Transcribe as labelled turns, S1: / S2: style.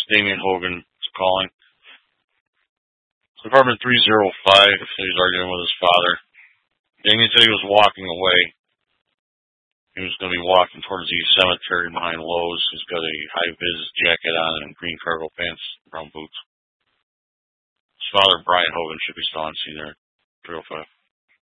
S1: Damien Hogan is calling. Department 305, he's arguing with his father. Damien said he was walking away. He was going to be walking towards the cemetery behind Lowe's. He's got a high-vis jacket on and green cargo pants, brown boots. His father, Brian Hogan, should be still on scene there. 305.